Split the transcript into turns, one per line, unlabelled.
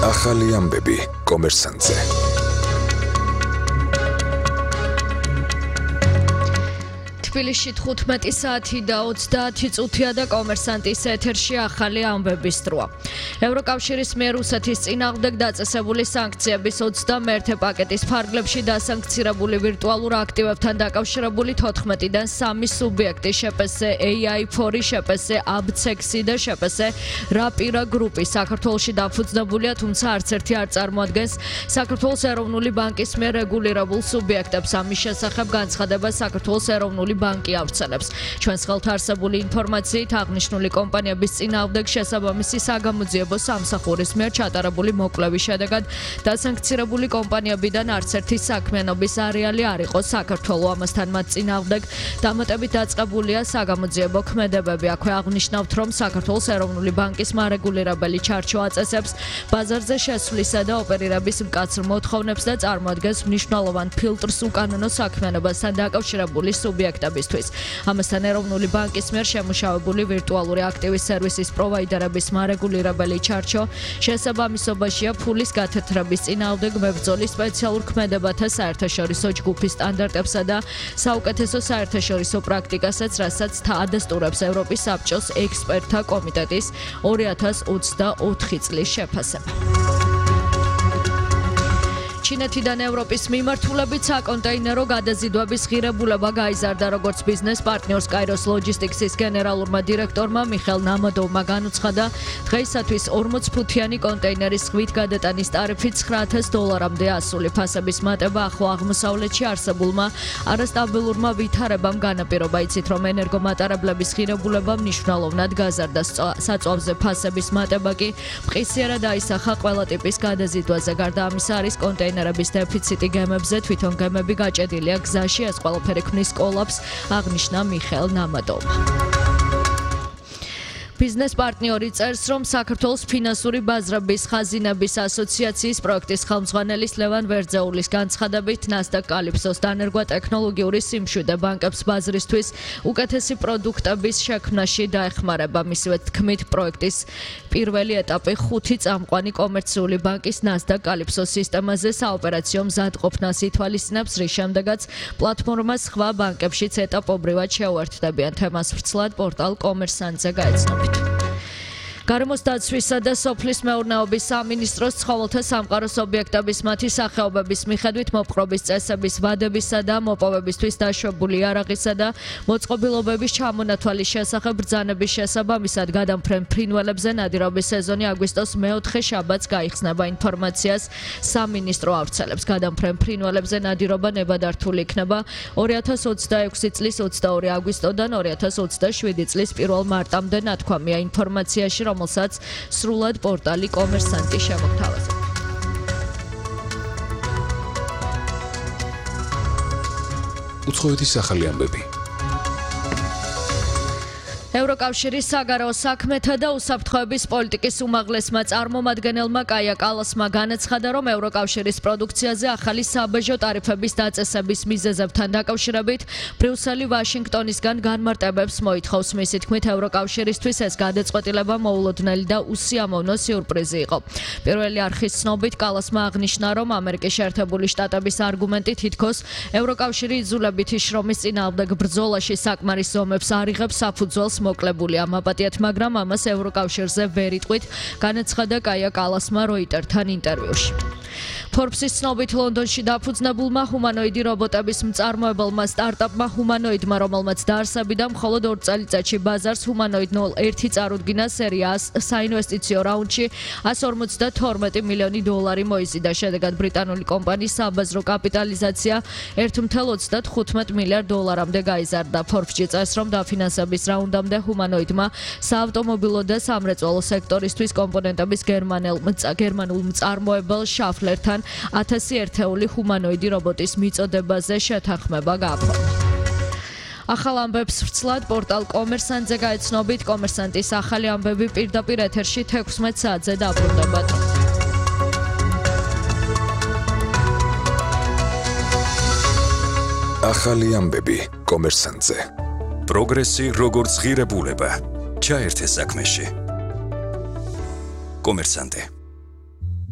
ახალი ამბები კომერსანტზე.
თბილისში 15 საათი და 30 წუთია და კომერსანტის ეთერში ახალი ამბების დროა. ევროკავშირის მიერ რუსეთის წინააღმდეგ დაწესებული სანქციების 21 პაკეტის ფარგლებში დასანქცირებული ვირტუალურ აქტივებთან დაკავშირებული 14-დან 3 სუბიექტი შპს AI4, შპს ABCEX და შპს RAPIRA გრუპი საქართველოში დაფუძნებულია, თუმცა არც ერთი არ წარმოადგენს საქართველოს ეროვნული ბანკის მიერ რეგულირებულ სუბიექტებს. ამის შესახებ განცხადება საქართველოს ეროვნული ბანკი ავრცელებს. ჩვენს ხელთ არსებული ინფორმაციით აღნიშნული კომპანიების წინააღმდეგ შესაბამისი საგამოძიებო სამსახურის მიერ ჩატარებული მოკვლევის შედეგად დასანქცირებული კომპანიებიდან არც ერთი საქმიანობის არეალი არ იყო საქართველო. ამასთან მათ წინააღმდეგ დამატებით დაწყებულია საგამოძიებო ქმედებები. აქვე აღნიშნავთ, რომ საქართველოს ეროვნული ბანკის მარეგულირებელი ჩარჩო აწესებს ბაზარზე შესვლისა და ოპერირების მკაცრ მოთხოვნებს და წარმოადგენს მნიშვნელოვან ფილტრს უკანონო საქმიანობასთან დაკავშირებული სუბიექტებისთვის. ამასთან ეროვნული ბანკის მიერ შემუშავებული ვირტუალური აქტივის სერვისის პროვაიდერების მარეგულირებელი ჩარჩო შესაბამისობაშია ფულის გათეთრების წინააღმდეგ მებრძოლის სპეციალურ ქმედებათა საერთაშორისო ჯგუფის სტანდარტებსა და საუკეთესო საერთაშორისო პრაქტიკასაც, რასაც ადასტურებს ევროპის საბჭოს ექსპერტთა კომიტეტის 2024 წლის შეფასება. ჩინეთიდან ევროპის მიმართულებით საკონტეინერო გადაზიდვების ღირებულება გაიზარდა, როგორც ბიზნეს პარტნიორს კაიროს ლოჯისტიქსის გენერალურმა დირექტორმა მიხელ ნამადოვმა განუცხადა, დღეისათვის 40 ფუთიანი კონტეინერის ხვით გადატანის ტარიფი $9,000-მდე ასული. ფასების მატება ახლო აღმოსავლეთში არსებულმა არასტაბილურმა ვითარებამ განაპირობა. იცით, რომ ენერგომატარებლების ღირებულება მნიშვნელოვნად გაზარდა. საწვავზე ფასების მატება კი მყისიერად აისახა ყველა ტიპის გადაზიდვაზე. გარდა ამისა არის კონტეინერების დეფიციტი გემებზე, თვითონ გემები გაჭედილია გზაში, ეს ყველაფერი ქმნის კოლაფს, აღნიშნა მიხელ ნამადოვმა. ბიზნეს პარტნიორი წერს, რომ საქართველოს ფინანსური ბაზრების ხაზინების ასოციაციის პროექტის ხელმძღვანელის ლევან ვერძეულის განცხადებით, NASDAQ კალიფსოს დანერგვა ტექნოლოგიური სიმშვიდე ბანკებს ბაზრისთვის უკეთესი პროდუქტების შექმნაში დაეხმარება. მისივე თქმით, პროექტის პირველი ეტაპი 5 წამყვანი კომერციული ბანკის NASDAQ კალიფსოს სისტემაზე საოპერაციო მზადყოფნას ითვალისწინებს, რის შემდეგაც პლატფორმას სხვა ბანკებშიც ეტაპობრივად შეუერთდებიან. თემას ვრცლად პორტალ კომერსანტზე გაეცნობით. გარემოს დაცვისა და სოფლის მეურნეობის სამინისტროს ცხოველთა სამყაროს ობიექტების მათი სახეობების მიხედვით მოპყრობის წესების ვადებისა და მოპოვებისთვის დაშვებული იარაღისა და მოწყობილობების ჩამონათვალის შესახებ ბრძანების შესაბამისად გადამფრენ ფრინველებზე ნადირობის სეზონი აგვისტოს მე-4 შაბათს გაიხსნება. ინფორმაციას სამინისტრო ავრცელებს. გადამფრენ ფრინველებზე ნადირობა ნებადართული იქნება 2026 წლის 22 აგვისტოდან 2027 წლის 1 მარტამდე. ნათქვამია ინფორმაციაში, რომელსაც სრულად პორტალი კომერსანტი შემოგთავაზებდა.
უცხოეთის ახალი ამბები.
ევროკავშირის საგარეო საქმეთა და უსაფრთხოების პოლიტიკის უმაღლესმა წარმომადგენელმა კაია კალასმა განაცხადა, რომ ევროკავშირის პროდუქციაზე ახალი საბაჟო ტარიფების დაწესების მიზეზებთან დაკავშირებით ბრიუსელი ვაშინგტონისგან განმარტებებს მოითხოვს. მისი თქმით, ევროკავშირისთვის ეს გადაწყვეტილება მოულოდნელი და უსიამოვნო სიურპრიზი იყო. პირველი არხის ცნობით კალასმა აღნიშნა, რომ ამერიკის შეერთებული შტატების არგუმენტი თითქოს ევროკავშირი იძულებითი შრომის წინააღმდეგ ბრძოლაში საკმარის ზომებს არ იღებს საფუძველს მოკლებულია. ამაპატიეთ, მაგრამ ამას ევროკავშირზე ვერ იტყვით, განაცხადა კაია კალასმა როიტერთან ინტერვიუში. Forbes-ის ცნობით, ლონდონში დაფუძნებულმა ჰუმანოიდი რობოტების მწარმოებელმა სტარტაპმა ჰუმანოიდმა, რომელმაც დაარსებიდა მხოლოდ 2 წელიწადში ბაზარს ჰუმანოიდ 01 წარუდგინა სერიას საინვესტიციო რაუნდში $152 მილიონი მოიზიდა. შედეგად ბრიტანული კომპანიის საბაზრო კაპიტალიზაცია $1.35 მილიარდამდე გაიზარდა. Forbes-ში წერს, რომ დაფინანსების რაუნდამდე ჰუმანოიდმა საავტომობილო და სამრეწველო სექტორისთვის კომპონენტების გერმანულ მწარმოებელ შაფლერთან 1000 ერთეული ჰუმანოიდი რობოტის მიწოდებაზე შეთანხმება გააფორმა. ახალ ამბებს ვრცლად პორტალ კომერსანტზე გაეცნობით. კომერსანტის ახალი ამბები პირდაპირ ეთერში 16 საათზე დაბრუნდება.
ახალი ამბები კომერსანტზე.
პროგრესი როგორც ღირებულება. ჩაერთე საქმეში. კომერსანტე.